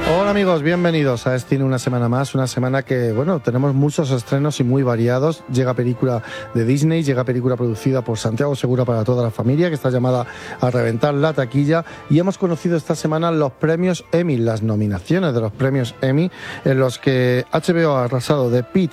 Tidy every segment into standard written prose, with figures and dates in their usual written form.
Hola amigos, bienvenidos a Cine una semana más, una semana que, bueno, tenemos muchos estrenos y muy variados. Llega película de Disney, llega película producida por Santiago Segura para toda la familia, que está llamada a reventar la taquilla, y hemos conocido esta semana los premios Emmy, las nominaciones de los premios Emmy, en los que HBO ha arrasado de Pitt,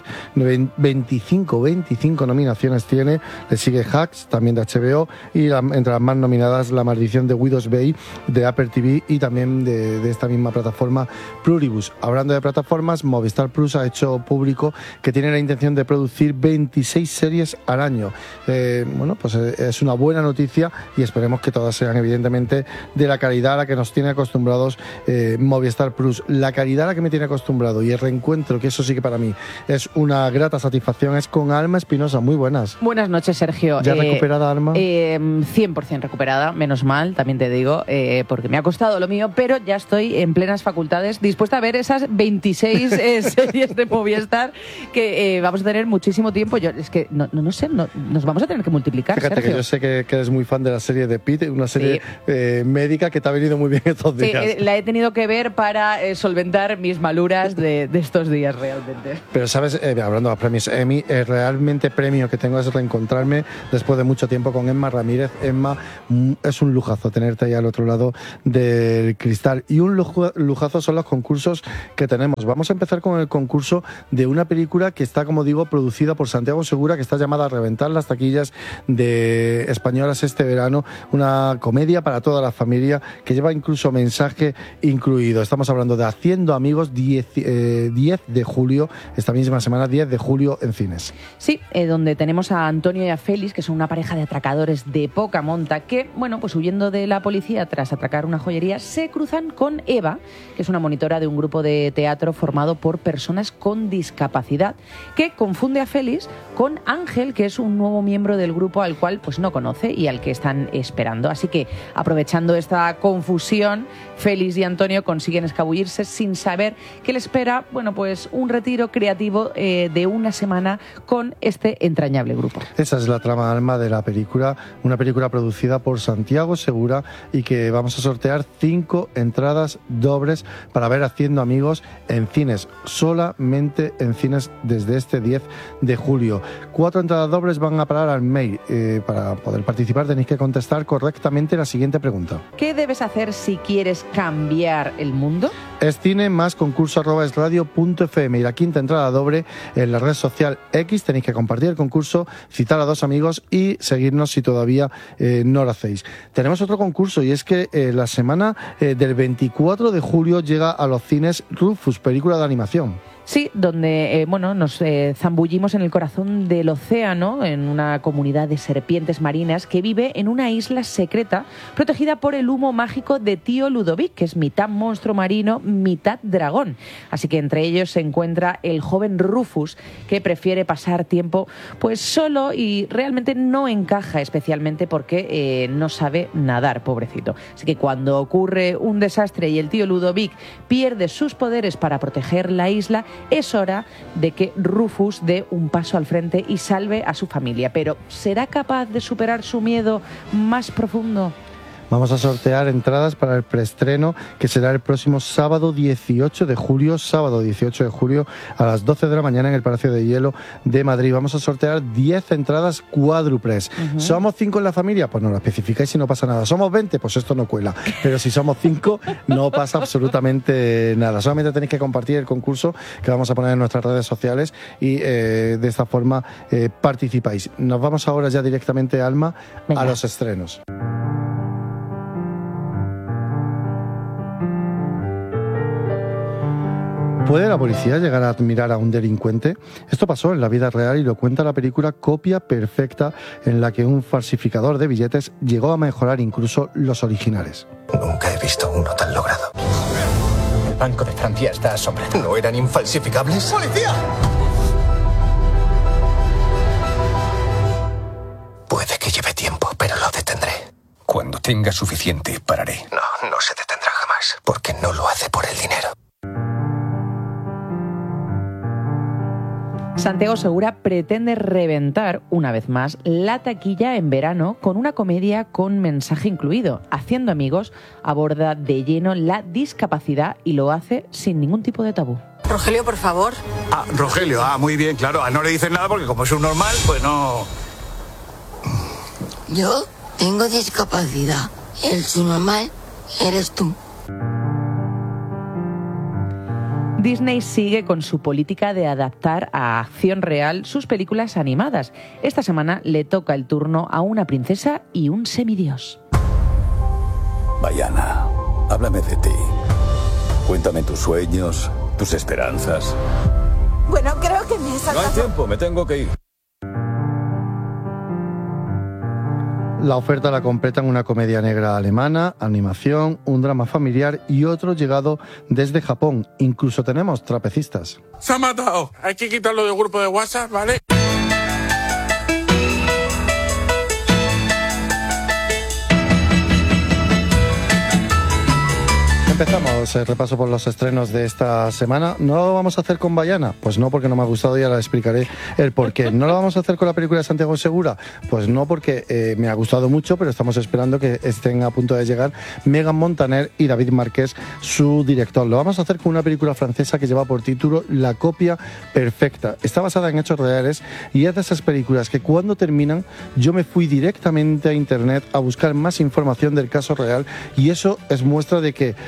25 nominaciones tiene, le sigue Hacks, también de HBO, y entre las más nominadas La maldición de Widow's Bay, de Apple TV, y también de esta misma plataforma Pluribus. Hablando de plataformas, Movistar Plus ha hecho público que tiene la intención de producir 26 series al año. Bueno, pues es una buena noticia y esperemos que todas sean evidentemente de la calidad a la que nos tiene acostumbrados Movistar Plus. La calidad a la que me tiene acostumbrado y el reencuentro, que eso sí que para mí es una grata satisfacción, es con Alma Espinosa. Muy buenas. Buenas noches, Sergio. ¿Ya recuperada, Alma? 100% recuperada, menos mal, también te digo, porque me ha costado lo mío, pero ya estoy en plenas facultades, dispuesta a ver esas 26 series de Movistar que vamos a tener muchísimo tiempo. Yo es que no sé, nos vamos a tener que multiplicar. Fíjate, Sergio, que yo sé que eres muy fan de la serie de Pitt, una serie médica que te ha venido muy bien estos días. La he tenido que ver para solventar mis maluras de estos días realmente. Pero sabes, hablando de los premios Emmy, el realmente premio que tengo es reencontrarme después de mucho tiempo con Emma Ramírez. Emma, es un lujazo tenerte ahí al otro lado del cristal, y un lujazo son los concursos que tenemos. Vamos a empezar con el concurso de una película que está, como digo, producida por Santiago Segura, que está llamada a reventar las taquillas de españolas este verano, una comedia para toda la familia que lleva incluso mensaje incluido. Estamos hablando de Haciendo Amigos, 10 de julio, esta misma semana, 10 de julio en cines. Sí, donde tenemos a Antonio y a Félix, que son una pareja de atracadores de poca monta que, bueno, pues huyendo de la policía tras atracar una joyería, se cruzan con Eva, que es una monitora de un grupo de teatro formado por personas con discapacidad, que confunde a Félix con Ángel, que es un nuevo miembro del grupo al cual pues no conoce y al que están esperando. Así que, aprovechando esta confusión, Félix y Antonio consiguen escabullirse sin saber que le espera, bueno, pues un retiro creativo de una semana con este entrañable grupo. Esa es la trama, Alma, de la película, una película producida por Santiago Segura, y que vamos a sortear 5 entradas dobles para ver Haciendo Amigos en cines, solamente en cines desde este 10 de julio. 4 entradas dobles van a parar al mail. Para poder participar tenéis que contestar correctamente la siguiente pregunta. ¿Qué debes hacer si quieres cambiar el mundo? Es cine más concurso@esradio.fm, y la quinta entrada doble en la red social X. Tenéis que compartir el concurso, citar a 2 amigos y seguirnos si todavía no lo hacéis. Tenemos otro concurso, y es que la semana del 24 de julio llega a los cines Rufus, película de animación. Sí, donde nos zambullimos en el corazón del océano, en una comunidad de serpientes marinas que vive en una isla secreta protegida por el humo mágico de Tío Ludovic, que es mitad monstruo marino, mitad dragón. Así que entre ellos se encuentra el joven Rufus, que prefiere pasar tiempo pues solo, y realmente no encaja especialmente porque no sabe nadar, pobrecito. Así que cuando ocurre un desastre y el Tío Ludovic pierde sus poderes para proteger la isla, es hora de que Rufus dé un paso al frente y salve a su familia. Pero ¿será capaz de superar su miedo más profundo? Vamos a sortear entradas para el preestreno, que será el próximo sábado 18 de julio, a las 12 de la mañana en el Palacio de Hielo de Madrid. Vamos a sortear 10 entradas cuádruples. ¿Somos 5 en la familia? Pues no lo especificáis y no pasa nada. ¿Somos 20? Pues esto no cuela. Pero si somos 5, no pasa absolutamente nada. Solamente tenéis que compartir el concurso que vamos a poner en nuestras redes sociales, y de esta forma participáis. Nos vamos ahora ya directamente, Alma, a los estrenos. ¿Puede la policía llegar a admirar a un delincuente? Esto pasó en la vida real y lo cuenta la película Copia Perfecta, en la que un falsificador de billetes llegó a mejorar incluso los originales. Nunca he visto uno tan logrado. El Banco de Francia está asombrado. ¿No eran infalsificables? ¡Policía! Puede que lleve tiempo, pero lo detendré. Cuando tenga suficiente, pararé. No se detendrá jamás, porque no lo hace por el dinero. Santiago Segura pretende reventar, una vez más, la taquilla en verano con una comedia con mensaje incluido. Haciendo amigos, aborda de lleno la discapacidad y lo hace sin ningún tipo de tabú. Rogelio, por favor. Rogelio, muy bien, claro. No le dices nada porque como es un normal, pues no... Yo tengo discapacidad. El subnormal eres tú. Disney sigue con su política de adaptar a acción real sus películas animadas. Esta semana le toca el turno a una princesa y un semidios. Vaiana, háblame de ti. Cuéntame tus sueños, tus esperanzas. Bueno, creo que me he saltado. No hay tiempo, me tengo que ir. La oferta la completan una comedia negra alemana, animación, un drama familiar y otro llegado desde Japón. Incluso tenemos trapecistas. Se ha matado. Hay que quitarlo del grupo de WhatsApp, ¿vale? Empezamos el repaso por los estrenos de esta semana. ¿No lo vamos a hacer con Vaiana? Pues no, porque no me ha gustado y ahora explicaré el porqué. ¿No lo vamos a hacer con la película de Santiago Segura? Pues no, porque me ha gustado mucho, pero estamos esperando que estén a punto de llegar Megan Montaner y David Marqués, su director. Lo vamos a hacer con una película francesa que lleva por título La copia perfecta. Está basada en hechos reales y es de esas películas que cuando terminan yo me fui directamente a internet a buscar más información del caso real y eso es muestra de que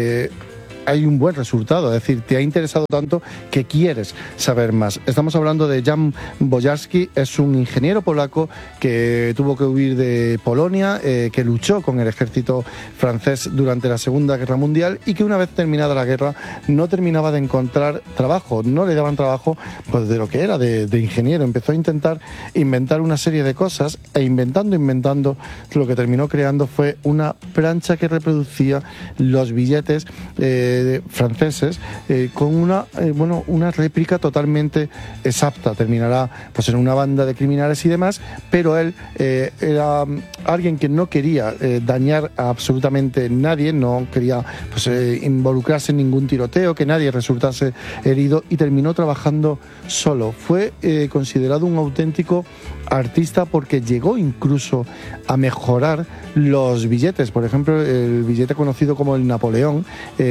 hay un buen resultado, es decir, te ha interesado tanto que quieres saber más. Estamos hablando de Jan Bojarski, es un ingeniero polaco que tuvo que huir de Polonia, que luchó con el ejército francés durante la Segunda Guerra Mundial y que una vez terminada la guerra no terminaba de encontrar trabajo, no le daban trabajo pues de lo que era de ingeniero. Empezó a intentar inventar una serie de cosas e inventando, lo que terminó creando fue una plancha que reproducía los billetes franceses con una réplica totalmente exacta. Terminará pues en una banda de criminales y demás, pero él era alguien que no quería dañar a absolutamente nadie, no quería pues, involucrarse en ningún tiroteo, que nadie resultase herido y terminó trabajando solo. Fue considerado un auténtico artista porque llegó incluso a mejorar los billetes. Por ejemplo, el billete conocido como el Napoleón,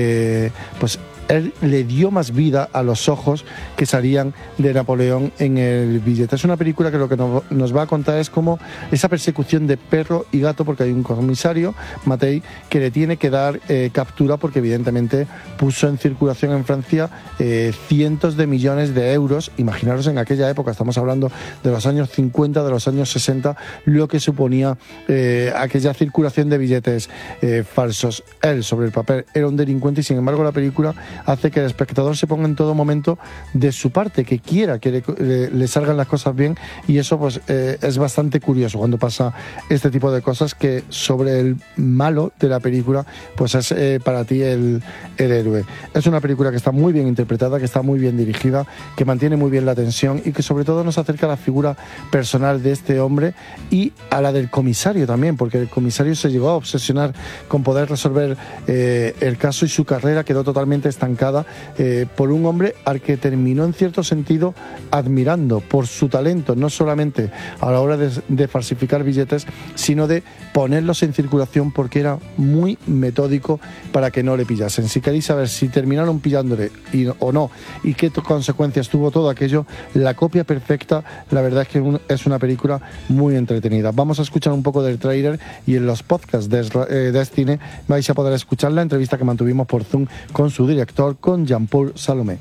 pues él le dio más vida a los ojos que salían de Napoleón en el billete. Es una película que lo que nos va a contar es como esa persecución de perro y gato, porque hay un comisario, Matei, que le tiene que dar captura porque evidentemente puso en circulación en Francia cientos de millones de euros. Imaginaros en aquella época, estamos hablando de los años 50, de los años 60, lo que suponía aquella circulación de billetes falsos. Él, sobre el papel, era un delincuente y sin embargo la película hace que el espectador se ponga en todo momento de su parte, que quiera que le salgan las cosas bien y eso pues es bastante curioso cuando pasa este tipo de cosas, que sobre el malo de la película pues es para ti el héroe. Es una película que está muy bien interpretada, que está muy bien dirigida, que mantiene muy bien la tensión y que sobre todo nos acerca a la figura personal de este hombre y a la del comisario también, porque el comisario se llegó a obsesionar con poder resolver el caso y su carrera quedó totalmente estancada por un hombre al que terminó en cierto sentido admirando por su talento, no solamente a la hora de falsificar billetes, sino de ponerlos en circulación, porque era muy metódico para que no le pillasen. Si queréis saber si terminaron pillándole o no y qué consecuencias tuvo todo aquello, La copia perfecta, la verdad es que es una película muy entretenida. Vamos a escuchar un poco del tráiler y en los podcasts de Destiny vais a poder escuchar la entrevista que mantuvimos por Zoom con su director, con Jean-Paul Salomé.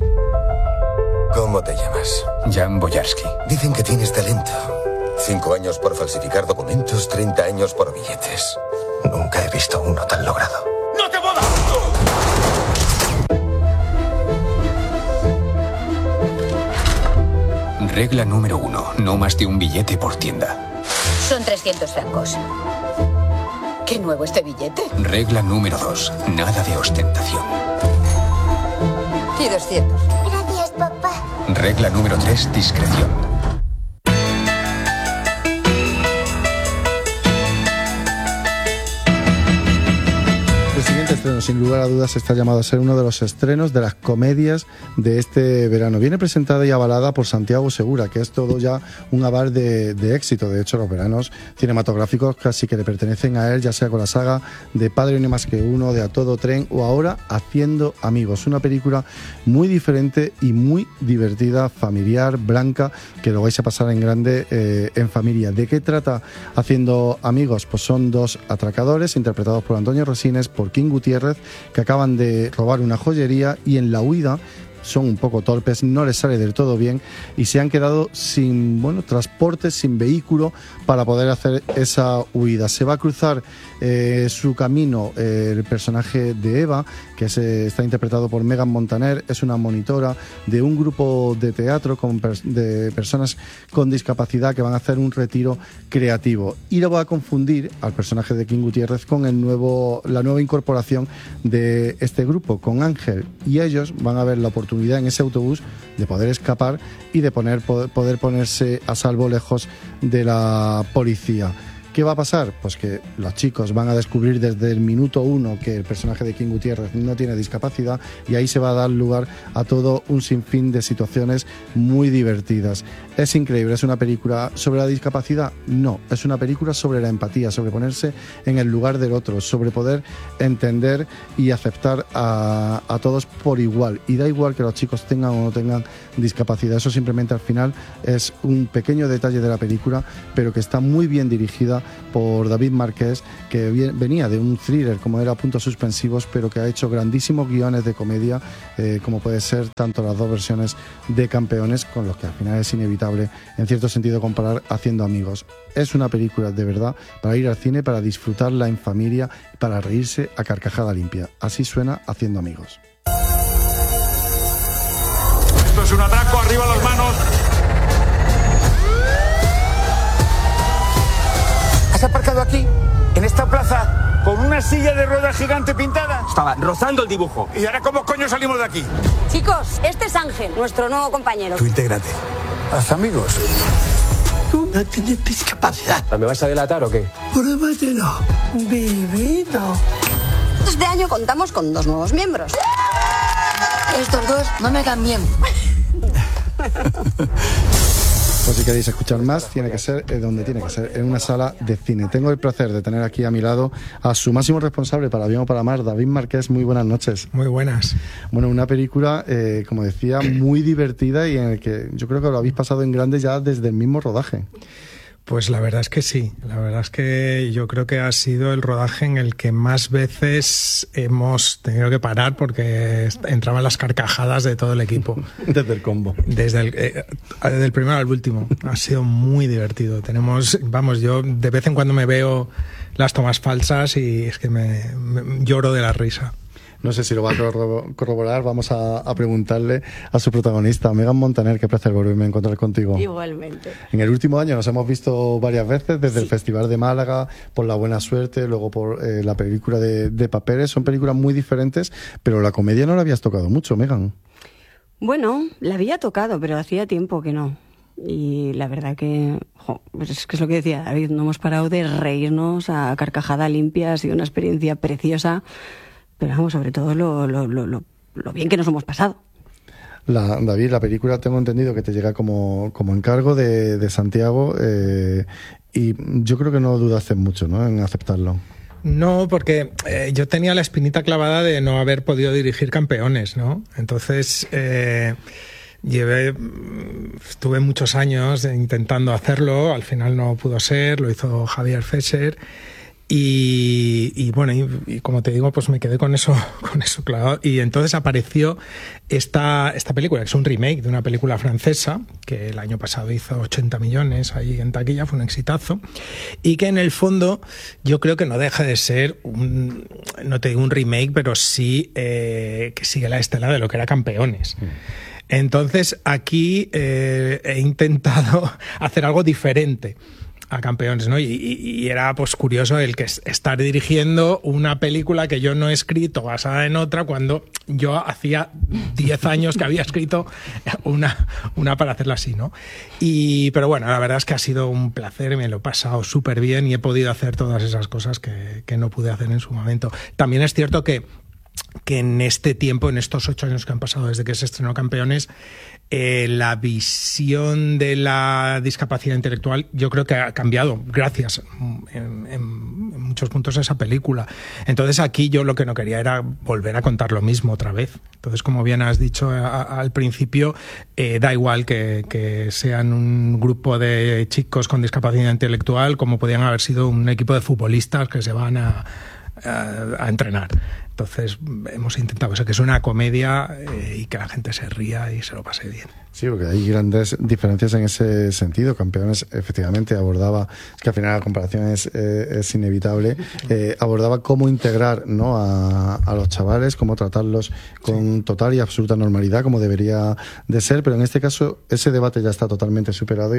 ¿Cómo te llamas? Jan Bojarski. Dicen que tienes talento. 5 años por falsificar documentos, 30 años por billetes. Nunca he visto uno tan logrado. ¡No te modas! Regla número 1. No más de un billete por tienda. Son 300 francos. ¿Qué nuevo este billete? Regla número 2. Nada de ostentación. Y 200. Gracias, papá. Regla número 3. Discreción. El siguiente estreno, sin lugar a dudas está llamado a ser uno de los estrenos de las comedias de este verano. Viene presentada y avalada por Santiago Segura, que es todo ya un aval de éxito. De hecho, los veranos cinematográficos casi que le pertenecen a él, ya sea con la saga de Padre no más que uno, de A Todo Tren o ahora Haciendo Amigos. Una película muy diferente y muy divertida, familiar, blanca, que lo vais a pasar en grande en familia. ¿De qué trata Haciendo Amigos? Pues son dos atracadores interpretados por Antonio Resines, por King Gutiérrez, que acaban de robar una joyería y en la huida son un poco torpes, no les sale del todo bien y se han quedado sin transporte, sin vehículo para poder hacer esa huida. Se va a cruzar su camino el personaje de Eva, que está interpretado por Megan Montaner, es una monitora de un grupo de teatro de personas con discapacidad que van a hacer un retiro creativo, y lo va a confundir al personaje de King Gutiérrez con la nueva incorporación de este grupo, con Ángel, y ellos van a ver la oportunidad en ese autobús de poder escapar y de poder ponerse a salvo lejos de la policía. ¿Qué va a pasar? Pues que los chicos van a descubrir desde el minuto 1 que el personaje de King Gutiérrez no tiene discapacidad, y ahí se va a dar lugar a todo un sinfín de situaciones muy divertidas. ¿Es increíble? ¿Es una película sobre la discapacidad? No, es una película sobre la empatía, sobre ponerse en el lugar del otro, sobre poder entender y aceptar a todos por igual. Y da igual que los chicos tengan o no tengan discapacidad. Eso simplemente al final es un pequeño detalle de la película, pero que está muy bien dirigida por David Marqués, que venía de un thriller como era Puntos Suspensivos, pero que ha hecho grandísimos guiones de comedia, como puede ser tanto las dos versiones de Campeones, con los que al final es inevitable en cierto sentido comparar Haciendo Amigos. Es una película de verdad para ir al cine, para disfrutarla en familia, para reírse a carcajada limpia. Así suena Haciendo Amigos. Esto es un atraco, arriba las manos. ¿Has aparcado aquí, en esta plaza, con una silla de ruedas gigante pintada? Estaba rozando el dibujo. ¿Y ahora cómo coño salimos de aquí? Chicos, este es Ángel, nuestro nuevo compañero. Tú intégrate. Haz amigos. Tú no tienes discapacidad. ¿Me vas a delatar o qué? Pruébatelo, vivido. Este año contamos con 2 nuevos miembros. Estos dos no me caen bien. Pues si queréis escuchar más, tiene que ser donde tiene que ser, en una sala de cine. Tengo el placer de tener aquí a mi lado a su máximo responsable, para bien o para mal, David Marqués. Muy buenas noches. Muy buenas. Bueno, una película, como decía, muy divertida y en el que yo creo que lo habéis pasado en grande ya desde el mismo rodaje. Pues la verdad es que sí, la verdad es que yo creo que ha sido el rodaje en el que más veces hemos tenido que parar porque entraban las carcajadas de todo el equipo. Desde el combo. Desde el primero al último. Ha sido muy divertido. Yo de vez en cuando me veo las tomas falsas y es que me lloro de la risa. No sé si lo va a corroborar, vamos a preguntarle a su protagonista, Megan Montaner. Qué placer volverme a encontrar contigo. Igualmente. En el último año nos hemos visto varias veces, desde el Festival de Málaga, por La Buena Suerte, luego por la película de Papeles. Son películas muy diferentes, pero la comedia no la habías tocado mucho, Megan. Bueno, la había tocado, pero hacía tiempo que no. Y la verdad que, pues es lo que decía David, no hemos parado de reírnos a carcajada limpia. Ha sido una experiencia preciosa. Pero vamos, sobre todo lo bien que nos hemos pasado. David, la película tengo entendido que te llega como encargo de Santiago, y yo creo que no dudaste mucho, ¿no?, en aceptarlo. No, porque yo tenía la espinita clavada de no haber podido dirigir Campeones, ¿no? Entonces estuve muchos años intentando hacerlo, al final no pudo ser, lo hizo Javier Fesser. Y bueno, y como te digo, pues me quedé con eso claro. Y entonces apareció esta película, que es un remake de una película francesa, que el año pasado hizo 80 millones ahí en taquilla, fue un exitazo, y que en el fondo yo creo que no deja de ser no te digo un remake, pero sí que sigue la estela de lo que era Campeones. Entonces aquí he intentado hacer algo diferente. a Campeones, ¿no? Y era pues curioso el que estar dirigiendo una película que yo no he escrito basada en otra, cuando yo hacía 10 años que había escrito una para hacerla así, ¿no? Pero bueno, la verdad es que ha sido un placer, me lo he pasado súper bien y he podido hacer todas esas cosas que no pude hacer en su momento. También es cierto que en este tiempo, en estos 8 años que han pasado desde que se estrenó Campeones, la visión de la discapacidad intelectual yo creo que ha cambiado gracias en muchos puntos a esa película. Entonces aquí yo lo que no quería era volver a contar lo mismo otra vez. Entonces, como bien has dicho al principio, da igual que sean un grupo de chicos con discapacidad intelectual como podían haber sido un equipo de futbolistas que se van a entrenar. Entonces hemos intentado que es una comedia y que la gente se ría y se lo pase bien. Sí, porque hay grandes diferencias en ese sentido. Campeones efectivamente abordaba, es que al final la comparación es inevitable, abordaba cómo integrar, ¿no?, a los chavales, cómo tratarlos con total y absoluta normalidad, como debería de ser, pero en este caso ese debate ya está totalmente superado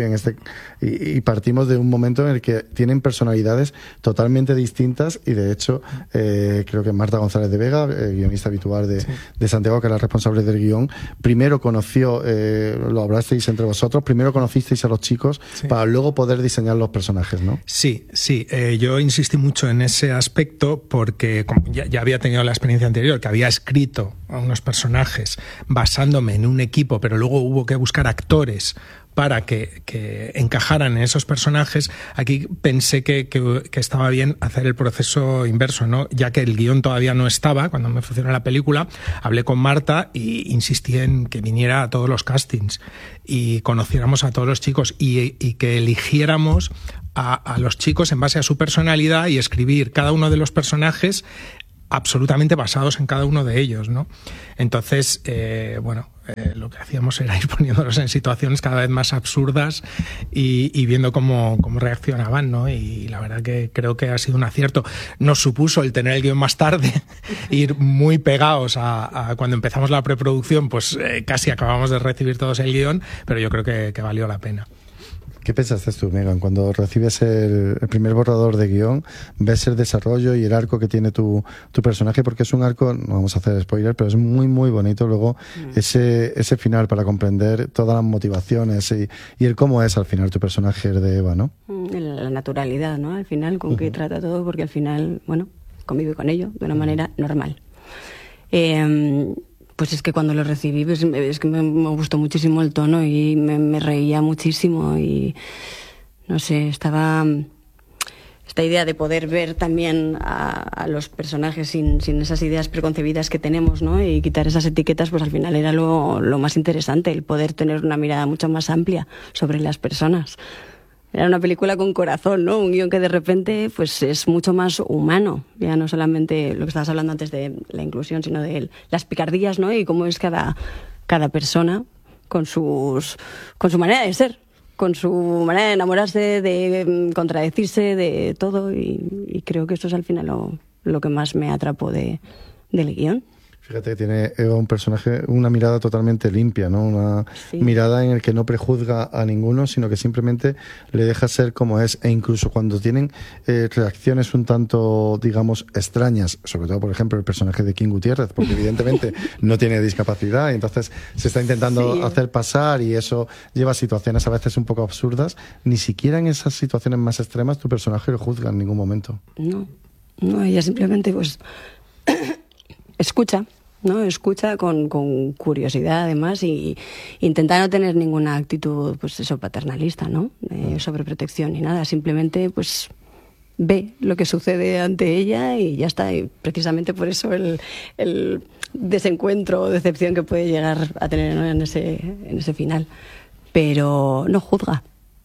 y partimos de un momento en el que tienen personalidades totalmente distintas y de hecho creo que Marta González de Vega, guionista habitual de Santiago, que era responsable del guión, primero conoció, lo hablasteis entre vosotros, primero conocisteis a los chicos para luego poder diseñar los personajes, ¿no? Sí, yo insistí mucho en ese aspecto porque como ya había tenido la experiencia anterior, que había escrito a unos personajes basándome en un equipo, pero luego hubo que buscar actores para que encajaran en esos personajes. Aquí pensé que estaba bien hacer el proceso inverso, ¿no? Ya que el guión todavía no estaba, cuando me funcionó la película, hablé con Marta y insistí en que viniera a todos los castings y conociéramos a todos los chicos y que eligiéramos a los chicos en base a su personalidad y escribir cada uno de los personajes absolutamente basados en cada uno de ellos, ¿no? Entonces, lo que hacíamos era ir poniéndolos en situaciones cada vez más absurdas y viendo cómo reaccionaban, ¿no? Y la verdad que creo que ha sido un acierto. Nos supuso el tener el guión más tarde, ir muy pegados a cuando empezamos la preproducción, pues casi acabamos de recibir todos el guión, pero yo creo que valió la pena. ¿Qué pensaste tú, Megan, cuando recibes el primer borrador de guión, ves el desarrollo y el arco que tiene tu personaje? Porque es un arco, no vamos a hacer spoiler, pero es muy, muy bonito luego ese final para comprender todas las motivaciones y el cómo es al final tu personaje de Eva, ¿no? La naturalidad, ¿no? Al final, con qué trata todo, porque al final, convive con ello de una manera normal. Pues es que cuando lo recibí, pues es que me gustó muchísimo el tono y me reía muchísimo y no sé, estaba esta idea de poder ver también a los personajes sin esas ideas preconcebidas que tenemos, ¿no? Y quitar esas etiquetas, pues al final era lo más interesante, el poder tener una mirada mucho más amplia sobre las personas. Era una película con corazón, ¿no? Un guión que de repente pues es mucho más humano. Ya no solamente lo que estabas hablando antes de la inclusión, sino de las picardías, ¿no? Y cómo es cada persona con su manera de ser, con su manera de enamorarse, de contradecirse, de todo. Y creo que esto es al final lo que más me atrapó del guión. Fíjate que tiene Eva un personaje, una mirada totalmente limpia, ¿no? Una mirada en la que no prejuzga a ninguno, sino que simplemente le deja ser como es. E incluso cuando tienen reacciones un tanto, digamos, extrañas, sobre todo, por ejemplo, el personaje de King Gutiérrez, porque evidentemente no tiene discapacidad y entonces se está intentando hacer pasar y eso lleva a situaciones a veces un poco absurdas. Ni siquiera en esas situaciones más extremas tu personaje lo juzga en ningún momento. No, ella simplemente pues escucha. ¿No? Escucha con curiosidad además y intenta no tener ninguna actitud pues eso paternalista, ¿no? Sobreprotección ni nada, simplemente pues ve lo que sucede ante ella y ya está, y precisamente por eso el desencuentro o decepción que puede llegar a tener, ¿no? en ese final, pero no juzga.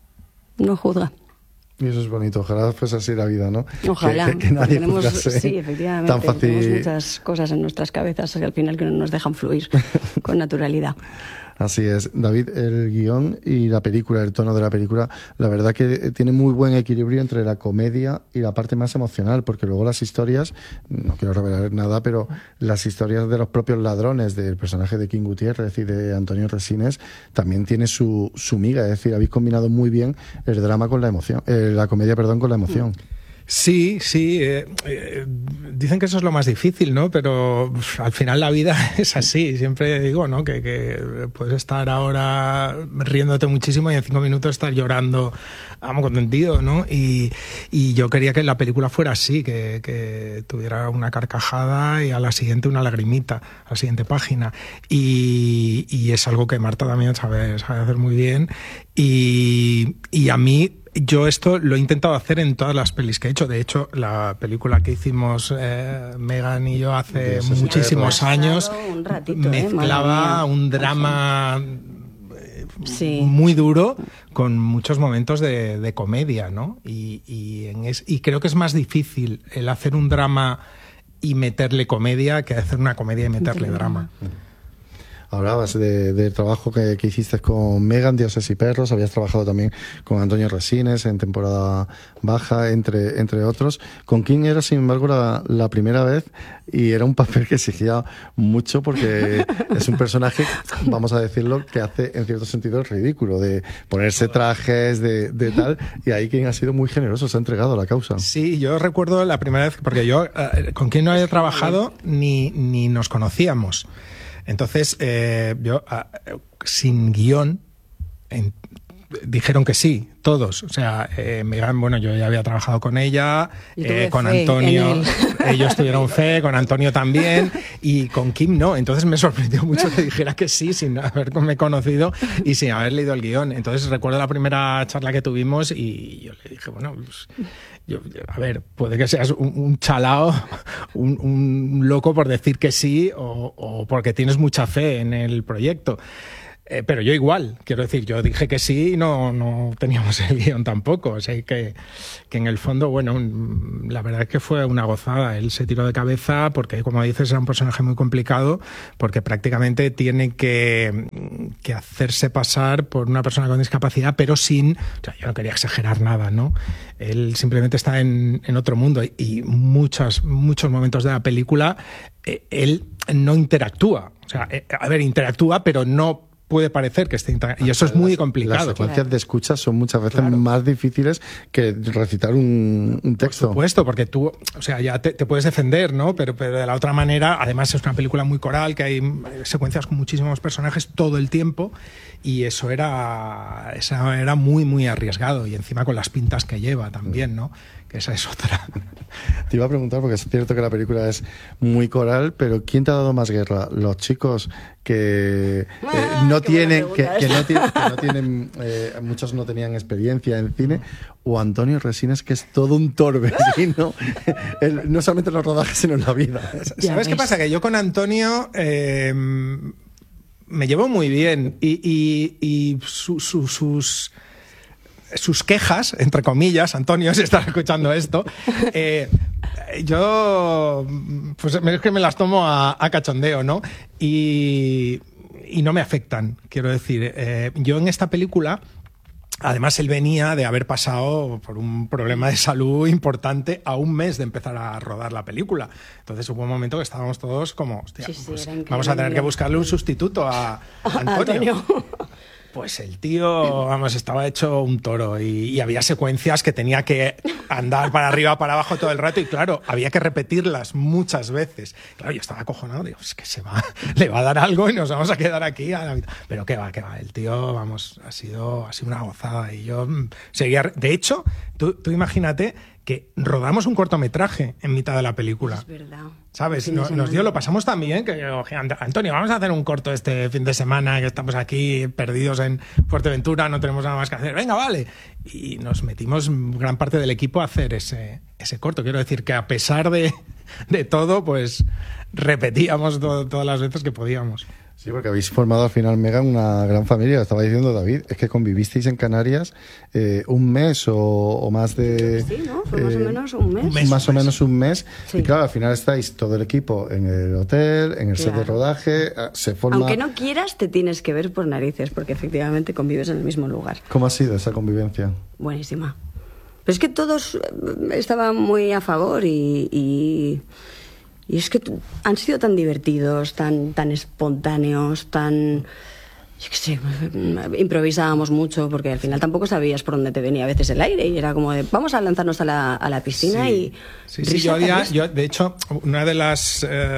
Y eso es bonito, ojalá fuese así la vida, ¿no? Ojalá. Que nadie juzgase sí, efectivamente, tan fácil. tenemos muchas cosas en nuestras cabezas que al final que no nos dejan fluir con naturalidad. Así es, David, el guión y la película, el tono de la película, la verdad que tiene muy buen equilibrio entre la comedia y la parte más emocional, porque luego las historias, no quiero revelar nada, pero las historias de los propios ladrones, del personaje de Kim Gutiérrez y de Antonio Resines, también tiene su miga, es decir, habéis combinado muy bien el drama con la emoción, la comedia, perdón, con la emoción. Sí, dicen que eso es lo más difícil, ¿no? Pero al final la vida es así. Siempre digo, ¿no? Que puedes estar ahora riéndote muchísimo y en 5 minutos estar llorando, contentido, ¿no? Y yo quería que la película fuera así, que tuviera una carcajada y a la siguiente una lagrimita, a la siguiente página. Y es algo que Marta también sabe hacer muy bien. Y a mí, yo esto lo he intentado hacer en todas las pelis que he hecho. De hecho, la película que hicimos Megan y yo hace muchísimos años mezclaba un drama muy duro con muchos momentos de comedia, ¿no? Y creo que es más difícil el hacer un drama y meterle comedia que hacer una comedia y meterle drama. Hablabas del trabajo que hiciste con Megan, Dioses y Perros, habías trabajado también con Antonio Resines en Temporada Baja, entre otros. Con Kim era, sin embargo, la primera vez y era un papel que exigía mucho porque es un personaje, vamos a decirlo, que hace en cierto sentido el ridículo, de ponerse trajes, de tal, y ahí Kim ha sido muy generoso, se ha entregado a la causa. Sí, yo recuerdo la primera vez, porque yo con Kim no había trabajado ni nos conocíamos. Entonces, yo, sin guión, dijeron que sí, todos. O sea, Megan, bueno, yo ya había trabajado con ella, con Antonio, ellos tuvieron fe, con Antonio también, y con Kim no. Entonces me sorprendió mucho que dijera que sí, sin haberme conocido y sin haber leído el guión. Entonces recuerdo la primera charla que tuvimos y yo le dije, bueno, pues, a ver, puede que seas un chalao, un loco por decir que sí o porque tienes mucha fe en el proyecto. Pero yo igual, quiero decir, yo dije que sí y no teníamos el guión tampoco. O sea, que en el fondo, bueno, la verdad es que fue una gozada. Él se tiró de cabeza porque, como dices, era un personaje muy complicado porque prácticamente tiene que hacerse pasar por una persona con discapacidad, pero sin... O sea, yo no quería exagerar nada, ¿no? Él simplemente está en otro mundo y muchos momentos de la película él no interactúa. O sea, interactúa, pero no puede parecer que esté integrado. Y eso es muy complicado. Las secuencias de escucha son muchas veces más difíciles que recitar un texto. Por supuesto, porque tú, o sea, ya te puedes defender, ¿no? Pero de la otra manera, además es una película muy coral, que hay secuencias con muchísimos personajes todo el tiempo, y eso era muy, muy arriesgado. Y encima con las pintas que lleva también, ¿no? Que esa es otra. Te iba a preguntar, porque es cierto que la película es muy coral, pero ¿quién te ha dado más guerra? ¿Los chicos que no tienen, muchos no tenían experiencia en cine, o Antonio Resines, que es todo un torbellino, no solamente en los rodajes, sino en la vida? ¿Sabes qué pasa? Que yo con Antonio me llevo muy bien y sus quejas, entre comillas, Antonio, si estás escuchando esto, yo pues es que me las tomo a cachondeo, ¿no? Y no me afectan, quiero decir. Yo en esta película, además él venía de haber pasado por un problema de salud importante a un mes de empezar a rodar la película. Entonces hubo un momento que estábamos todos como, hostia, pues vamos a tener que buscarle un sustituto a Antonio. Pues el tío, estaba hecho un toro y había secuencias que tenía que andar para arriba, para abajo todo el rato y claro, había que repetirlas muchas veces. Claro, yo estaba acojonado, digo, es que le va a dar algo y nos vamos a quedar aquí a la mitad. Pero qué va, el tío, ha sido una gozada y yo seguía... De hecho, tú imagínate que rodamos un cortometraje en mitad de la película. Es verdad. ¿Sabes? Nos dio, lo pasamos tan bien que yo, Antonio, vamos a hacer un corto este fin de semana, que estamos aquí perdidos en Fuerteventura, no tenemos nada más que hacer. Venga, vale. Y nos metimos gran parte del equipo a hacer ese corto. Quiero decir que a pesar de todo, pues repetíamos todas las veces que podíamos. Sí, porque habéis formado al final, Megan, una gran familia. Lo estaba diciendo David, es que convivisteis en Canarias un mes o más de... Sí, ¿no? Fue más o menos un mes. Más o menos un mes. Sí. Y claro, al final estáis todo el equipo en el hotel, en el set de rodaje, se forma... Aunque no quieras, te tienes que ver por narices, porque efectivamente convives en el mismo lugar. ¿Cómo ha sido esa convivencia? Buenísima. Pero es que todos estaban muy a favor y es que han sido tan divertidos, tan espontáneos, tan... Yo qué sé, improvisábamos mucho porque al final tampoco sabías por dónde te venía a veces el aire y era como de vamos a lanzarnos a la piscina y... Sí, yo de hecho, una de las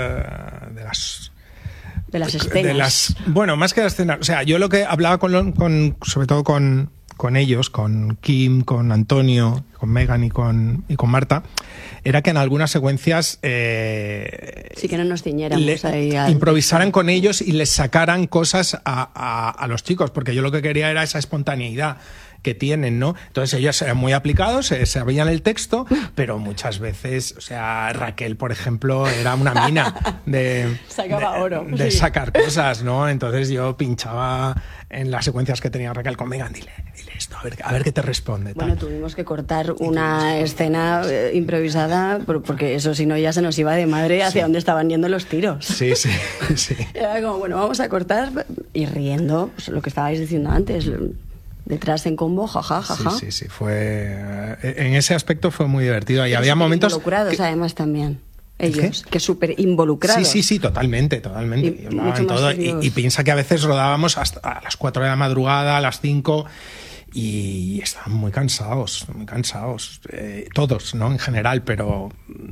escenas. Bueno, más que las escenas, o sea, yo lo que hablaba sobre todo con ellos, con Kim, con Antonio, con Megan y con Marta, era que en algunas secuencias sí, que no nos ciñéramos ahí improvisaran con ellos y les sacaran cosas a los chicos, porque yo lo que quería era esa espontaneidad que tienen, ¿no? Entonces ellos eran muy aplicados, sabían el texto, pero muchas veces, o sea, Raquel, por ejemplo, era una mina de sacar cosas, ¿no? Entonces yo pinchaba en las secuencias que tenía Raquel con Megan, dile esto, a ver qué te responde. Bueno, tuvimos que cortar una escena improvisada porque eso, si no, ya se nos iba de madre hacia dónde estaban yendo los tiros. Sí. Era como, bueno, vamos a cortar y riendo, pues, lo que estabais diciendo antes, detrás en combo, jaja. Sí, fue... En ese aspecto fue muy divertido y había momentos... Involucrados, además, también. Ellos, que súper involucrados. Sí, totalmente. Y piensa que a veces rodábamos hasta a las 4 de la madrugada, a las 5, y estaban muy cansados, todos, ¿no? En general, pero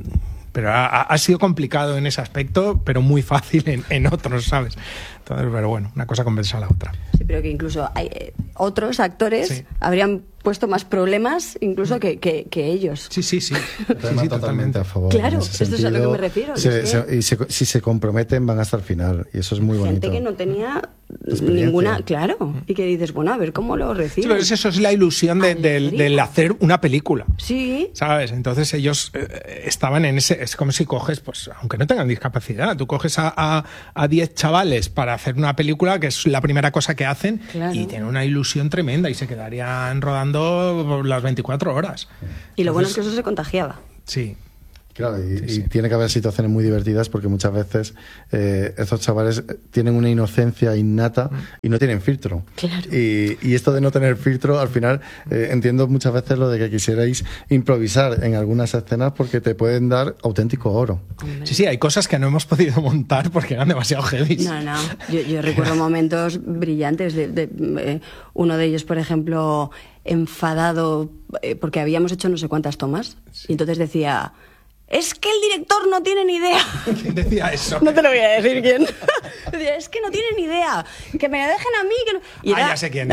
ha sido complicado en ese aspecto, pero muy fácil en otros, ¿sabes? Entonces, pero bueno, una cosa compensa a la otra. Sí, pero que incluso hay otros actores habrían puesto más problemas incluso que ellos. Sí, totalmente a favor. Claro, esto es a lo que me refiero. Si se comprometen van hasta el final y eso es muy bonito. Gente que no tenía ninguna, claro, y que dices, bueno, a ver cómo lo reciben. Sí, pero eso es la ilusión del hacer una película. Sí. ¿Sabes? Entonces ellos estaban en ese... Es como si coges, pues, aunque no tengan discapacidad, tú coges a 10 chavales para hacer una película, que es la primera cosa que hacen, y tienen una ilusión tremenda y se quedarían rodando las 24 horas. Y lo bueno es que eso se contagiaba. Sí. Claro, y tiene que haber situaciones muy divertidas porque muchas veces estos chavales tienen una inocencia innata y no tienen filtro. Claro. Y esto de no tener filtro, al final entiendo muchas veces lo de que quisierais improvisar en algunas escenas porque te pueden dar auténtico oro. Sí, hay cosas que no hemos podido montar porque eran demasiado heavy. No. Yo recuerdo momentos brillantes uno de ellos, por ejemplo, enfadado porque habíamos hecho no sé cuántas tomas y entonces decía... Es que el director no tiene ni idea. ¿Quién decía eso? No te lo voy a decir quién. Decía, es que no tiene ni idea. Que me la dejen a mí. Que no... y era... ya sé quién.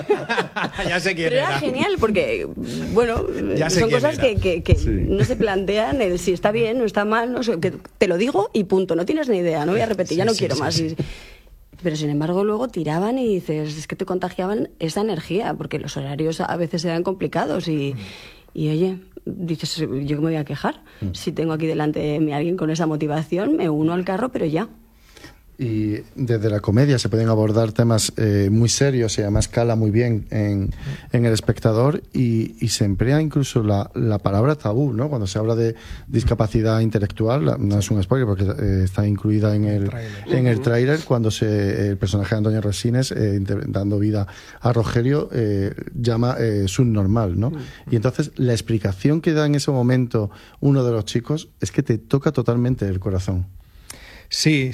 Ya sé quién. Pero era genial porque, bueno, son cosas que no se plantean el si está bien o está mal. No sé, que te lo digo y punto. No tienes ni idea. No voy a repetir, ya no quiero más. Pero sin embargo luego tiraban y dices, es que te contagiaban esa energía porque los horarios a veces eran complicados y oye... Dices, yo que me voy a quejar. Si tengo aquí delante de mí alguien con esa motivación, me uno al carro, pero ya. Y desde la comedia se pueden abordar temas muy serios y además cala muy bien en el espectador y se emplea incluso la palabra tabú, ¿no? Cuando se habla de discapacidad intelectual, no es un spoiler porque está incluida en el tráiler, cuando el personaje de Antonio Resines, dando vida a Rogelio, llama subnormal, ¿no? Y entonces la explicación que da en ese momento uno de los chicos es que te toca totalmente el corazón. Sí,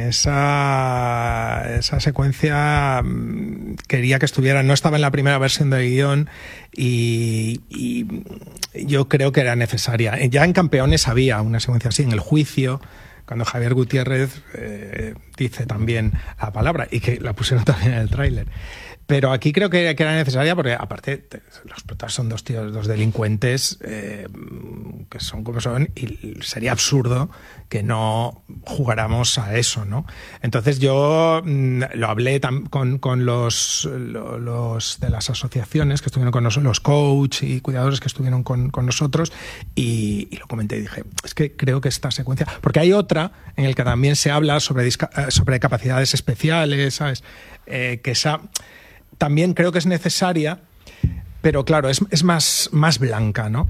esa secuencia quería que estuviera, no estaba en la primera versión del guión y yo creo que era necesaria. Ya en Campeones había una secuencia así, en el juicio, cuando Javier Gutiérrez dice también la palabra y que la pusieron también en el tráiler. Pero aquí creo que era necesaria porque, aparte, los protas son dos delincuentes que son como son, y sería absurdo que no jugáramos a eso, ¿no? Entonces yo lo hablé con los de las asociaciones que estuvieron con nosotros, los coach y cuidadores que estuvieron con nosotros, y lo comenté y dije, es que creo que esta secuencia... Porque hay otra en la que también se habla sobre capacidades especiales, ¿sabes? Que esa... También creo que es necesaria, pero claro, es más blanca, ¿no?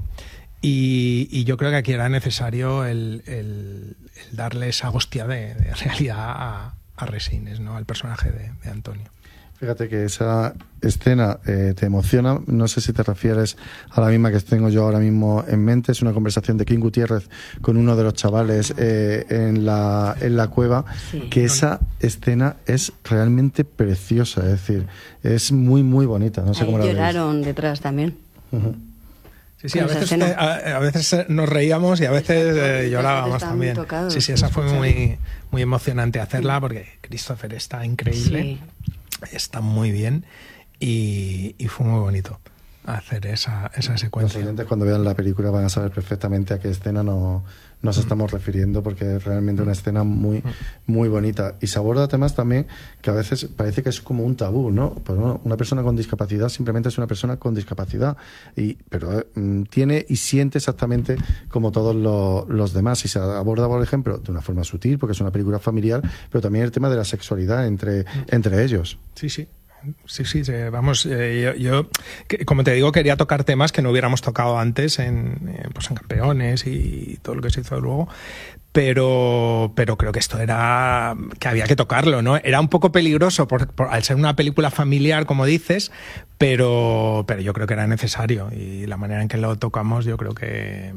Y yo creo que aquí era necesario el darle esa hostia de realidad a Resines, ¿no? Al personaje de Antonio. Fíjate que esa escena te emociona. No sé si te refieres a la misma que tengo yo ahora mismo en mente. Es una conversación de King Gutiérrez con uno de los chavales en la cueva. Sí. Que esa escena es realmente preciosa. Es decir, es muy, muy bonita. No sé cómo la veis. Lloraron detrás también. Uh-huh. Sí, a veces nos reíamos y a veces llorábamos también. Sí, esa fue muy, muy emocionante hacerla porque Christopher está increíble. Sí. Está muy bien y fue muy bonito hacer esa secuencia. Los oyentes cuando vean la película van a saber perfectamente a qué escena nos estamos refiriendo, porque es realmente una escena muy, muy bonita. Y se aborda temas también que a veces parece que es como un tabú, ¿no? Pues bueno, una persona con discapacidad simplemente es una persona con discapacidad, pero tiene y siente exactamente como todos los demás. Y se aborda, por ejemplo, de una forma sutil, porque es una película familiar, pero también el tema de la sexualidad entre ellos. Sí. Vamos, yo como te digo, quería tocar temas que no hubiéramos tocado antes en Campeones y todo lo que se hizo luego, pero creo que esto era que había que tocarlo, ¿no? Era un poco peligroso al ser una película familiar, como dices, pero yo creo que era necesario, y la manera en que lo tocamos yo creo que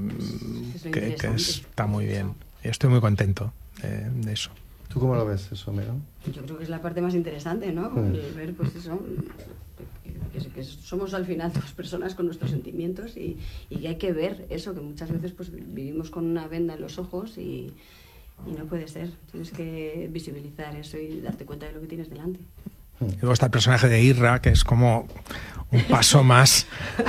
está muy bien, y estoy muy contento de eso. ¿Tú cómo lo ves eso, Megan? Yo creo que es la parte más interesante, ¿no? El ver, pues eso, que somos al final dos personas con nuestros sentimientos y que hay que ver eso, que muchas veces pues vivimos con una venda en los ojos y no puede ser. Tienes que visibilizar eso y darte cuenta de lo que tienes delante. Y luego está el personaje de Irra, que es como un paso más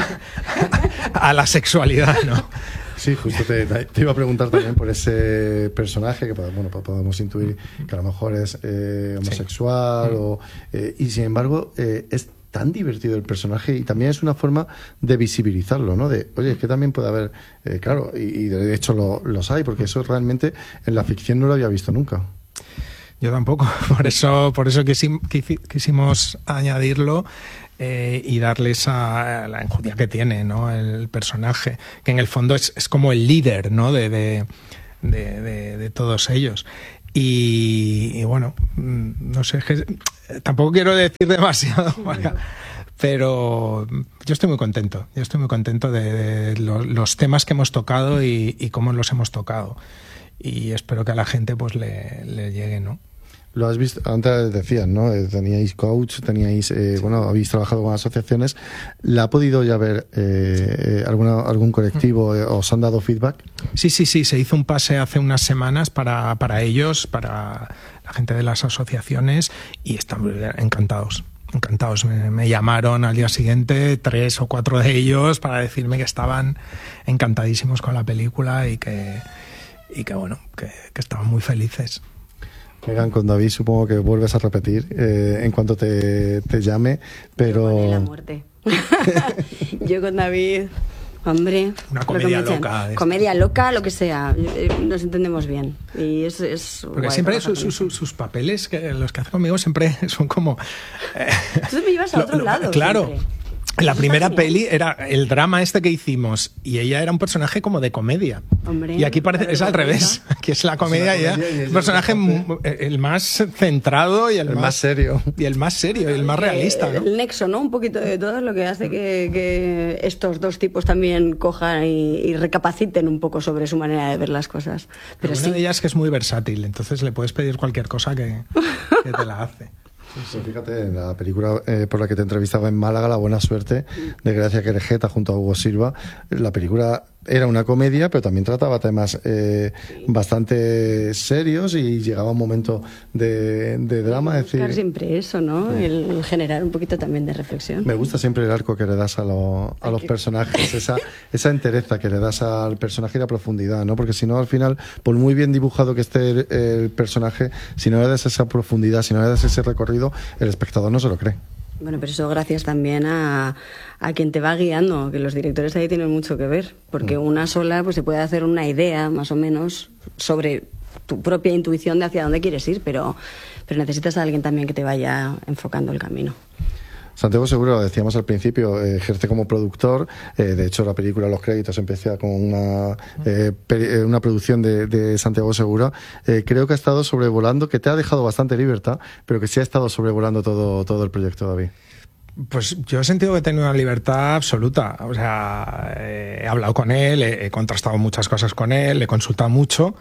a la sexualidad, ¿no? Sí, justo te iba a preguntar también por ese personaje que podemos intuir que a lo mejor es homosexual, sí. Y sin embargo es tan divertido el personaje, y también es una forma de visibilizarlo, ¿no? De, oye, es que también puede haber, claro, y de hecho los hay, porque eso realmente en la ficción no lo había visto nunca. Yo tampoco, por eso quisimos añadirlo y darle la enjundia que tiene, ¿no? El personaje, que en el fondo es como el líder, ¿no? de todos ellos. Y bueno, no sé, tampoco quiero decir demasiado, pero yo estoy muy contento. De los temas que hemos tocado y cómo los hemos tocado. Y espero que a la gente pues le llegue, ¿no? Lo has visto, antes decías, ¿no? Teníais coach, habéis trabajado con asociaciones. ¿La ha podido ya ver algún colectivo? ¿Os han dado feedback? Sí, se hizo un pase hace unas semanas para ellos, para la gente de las asociaciones, y están encantados. Me llamaron al día siguiente 3 o 4 de ellos para decirme que estaban encantadísimos con la película y que estaban muy felices. Megan, con David supongo que vuelves a repetir en cuanto te llame, pero... Yo con la muerte. Yo con David, hombre... Una comedia loca. Comedia loca, lo que sea. Nos entendemos bien. Y es porque guay, siempre sus papeles, los que hace conmigo, siempre son como... Tú me llevas a otro lado. Claro. Siempre. La primera peli era el drama que hicimos, y ella era un personaje como de comedia. Hombre, y aquí es al revés. Aquí es la comedia y un personaje el más centrado y el más serio. Y el más serio y el más realista, ¿no? El nexo, ¿no? Un poquito de todo es lo que hace que estos dos tipos también cojan y recapaciten un poco sobre su manera de ver las cosas. Pero una de ellas es que es muy versátil, entonces le puedes pedir cualquier cosa que te la hace. Sí, fíjate, en la película por la que te entrevistaba en Málaga, La buena suerte, de Gracia Querejeta junto a Hugo Silva, la película era una comedia, pero también trataba temas bastante serios y llegaba un momento de drama. Es decir, siempre eso, ¿no? El generar un poquito también de reflexión. Me gusta siempre el arco que le das a los personajes, esa entereza que le das al personaje y la profundidad, ¿no? Porque si no, al final, por muy bien dibujado que esté el personaje, si no le das esa profundidad, si no le das ese recorrido, el espectador no se lo cree. Bueno, pero eso gracias también a quien te va guiando, que los directores ahí tienen mucho que ver, porque una sola pues se puede hacer una idea más o menos sobre tu propia intuición de hacia dónde quieres ir, pero necesitas a alguien también que te vaya enfocando el camino. Santiago Segura, lo decíamos al principio, ejerce como productor. De hecho, la película, los créditos, empieza con una producción de Santiago Segura. Creo que ha estado sobrevolando, que te ha dejado bastante libertad, pero que sí ha estado sobrevolando todo el proyecto, David. Pues yo he sentido que he tenido una libertad absoluta. O sea, he hablado con él, he contrastado muchas cosas con él, le he consultado mucho,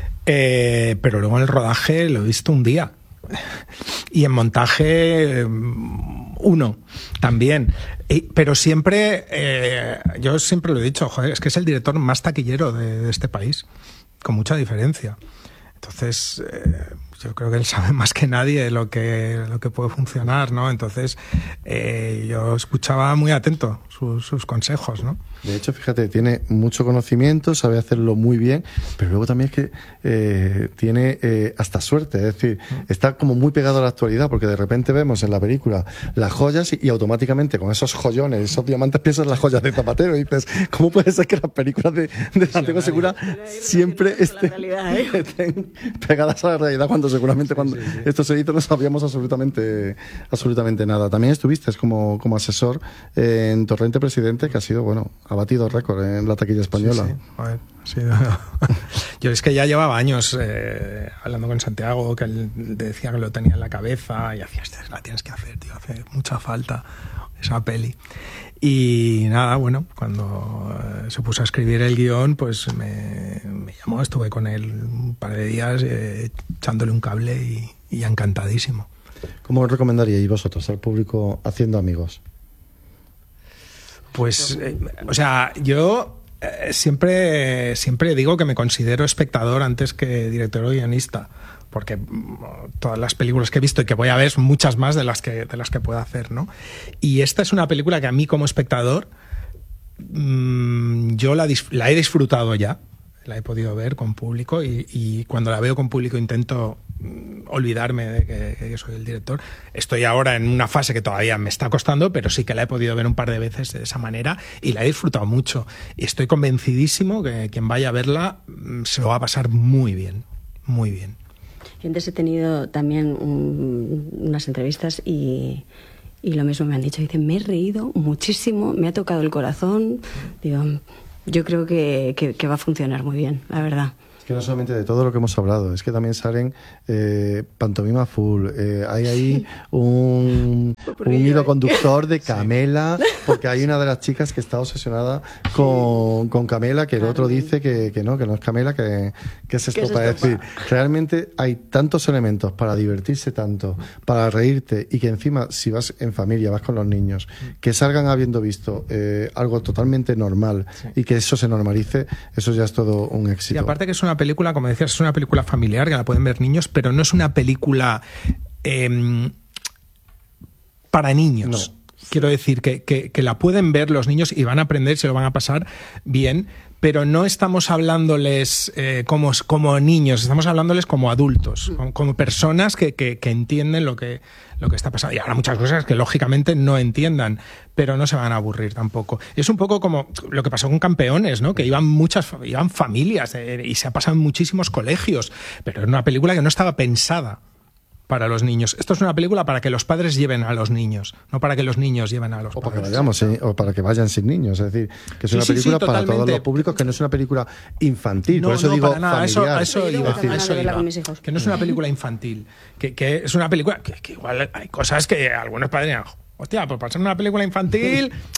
pero luego en el rodaje lo he visto un día. Y en montaje uno también, pero siempre yo siempre lo he dicho, joder, es que es el director más taquillero de este país, con mucha diferencia. Entonces yo creo que él sabe más que nadie lo que puede funcionar, ¿no? Entonces yo escuchaba muy atento sus consejos, ¿no? De hecho, fíjate, tiene mucho conocimiento, sabe hacerlo muy bien, pero luego también es que tiene hasta suerte, es decir, está como muy pegado a la actualidad, porque de repente vemos en la película las joyas y automáticamente con esos joyones, esos diamantes, piensas en las joyas de Zapatero y dices, ¿cómo puede ser que las películas de Santiago Segura siempre estén pegadas a la realidad cuando seguramente cuando esto se hizo no sabíamos absolutamente nada? También estuviste como asesor en Torrente Presidente, que ha sido, bueno, ha batido récord en la taquilla española. Sí. Joder, sí. Yo es que ya llevaba años hablando con Santiago, que él decía que lo tenía en la cabeza y hacía, la tienes que hacer, tío, hace mucha falta esa peli. Y nada, bueno, cuando se puso a escribir el guión, pues me llamó, estuve con él un par de días echándole un cable y encantadísimo. ¿Cómo recomendaríais vosotros al público haciendo amigos? Pues, o sea, yo siempre digo que me considero espectador antes que director o guionista, porque todas las películas que he visto y que voy a ver son muchas más de las que puedo hacer, ¿no? Y esta es una película que a mí como espectador yo la he disfrutado ya, la he podido ver con público y cuando la veo con público intento olvidarme de que soy el director. Estoy ahora en una fase que todavía me está costando, pero sí que la he podido ver un par de veces de esa manera y la he disfrutado mucho. Y estoy convencidísimo que quien vaya a verla se lo va a pasar muy bien, muy bien. Yo antes he tenido también unas entrevistas y lo mismo me han dicho. Dicen, me he reído muchísimo, me ha tocado el corazón. Digo, yo creo que va a funcionar muy bien, la verdad. Que no solamente de todo lo que hemos hablado, es que también salen pantomima full, hay ahí un hilo conductor de Camela, porque hay una de las chicas que está obsesionada con Camela, que el otro dice que no es Camela, que es Estopa. Es decir, realmente hay tantos elementos para divertirse tanto, para reírte, y que encima, si vas en familia, vas con los niños, que salgan habiendo visto algo totalmente normal y que eso se normalice, eso ya es todo un éxito. Y aparte que es una película, como decías, es una película familiar que la pueden ver niños, pero no es una película para niños. No. Quiero decir que la pueden ver los niños y van a aprender, se lo van a pasar bien, pero no estamos hablándoles como niños, estamos hablándoles como adultos, como personas que entienden lo que está pasando. Y habrá muchas cosas que lógicamente no entiendan, pero no se van a aburrir tampoco. Es un poco como lo que pasó con Campeones, ¿no? Que iban familias y se ha pasado en muchísimos colegios, pero es una película que no estaba pensada para los niños. Esto es una película para que los padres lleven a los niños, no para que los niños lleven a los padres. Para que vayamos, o para que vayan sin niños. Es decir, que es una película para todos los públicos, que no es una película infantil. Por eso digo para nada, familiar. Eso iba. Que no es una película infantil. Que es una película que igual hay cosas que algunos padres dirán, hostia, pues para ser una película infantil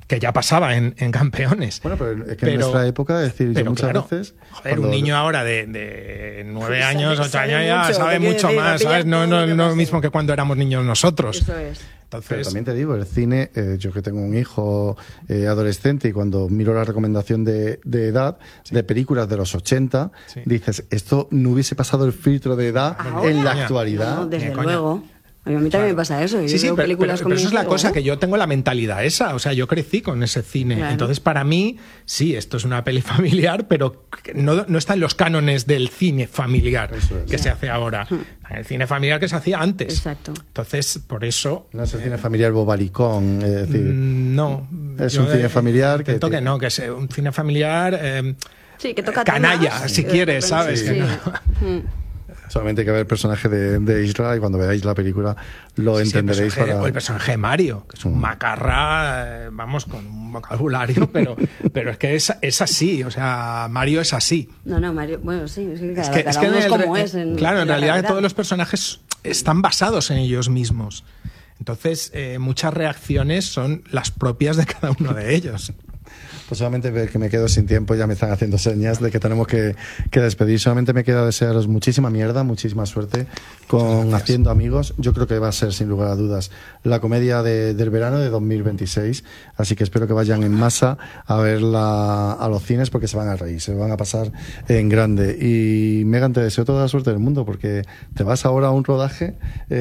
que ya pasaba en Campeones. Bueno, pero es que en nuestra época, es decir, yo muchas veces... Joder, un niño ahora de 9 años, 8 años ya sabe mucho más, ¿sabes? No es lo mismo que cuando éramos niños nosotros. Eso es. Entonces, pero también te digo, el cine, yo que tengo un hijo adolescente y cuando miro la recomendación de edad de películas de los 80, dices, esto no hubiese pasado el filtro de edad en la actualidad. No, desde luego. A mí también me pasa eso. Yo veo películas pero eso es la cosa, que yo tengo la mentalidad esa. O sea, yo crecí con ese cine. Claro. Entonces, para mí, sí, esto es una peli familiar, pero no está en los cánones del cine familiar que se hace ahora. El cine familiar que se hacía antes. Exacto. Entonces, por eso... No es el cine familiar bobalicón, es decir... No. Es un cine familiar que es un cine familiar... sí, que toca canalla, temas, si quieres, ¿sabes? Sí. Que no. Solamente hay que ver el personaje de Isra y cuando veáis la película lo entenderéis. O el personaje de Mario, que es un macarra, vamos, con un vocabulario, pero es que es así, o sea, Mario es así. No, Mario, bueno, sí, es que cada uno es como es. Claro, en realidad todos los personajes están basados en ellos mismos. Entonces, muchas reacciones son las propias de cada uno de ellos. Pues solamente ver que me quedo sin tiempo, ya me están haciendo señas de que tenemos que despedir. Solamente me queda desearos muchísima mierda, muchísima suerte con Haciendo Amigos. Yo creo que va a ser, sin lugar a dudas, la comedia del verano de 2026. Así que espero que vayan en masa a verla a los cines porque se van a reír, se van a pasar en grande. Y Megan, te deseo toda la suerte del mundo porque te vas ahora a un rodaje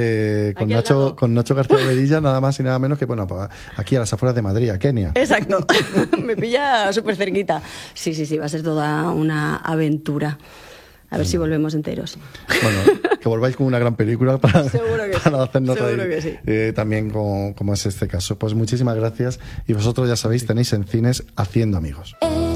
con Nacho García Berilla, nada más y nada menos que, bueno, aquí a las afueras de Madrid, a Kenia. Exacto. Me pilla súper cerquita. Sí, va a ser toda una aventura. A ver si volvemos enteros. Bueno, que volváis con una gran película para hacernos seguro reír. Que sí. También como es este caso. Pues muchísimas gracias. Y vosotros ya sabéis, tenéis en cines Haciendo Amigos.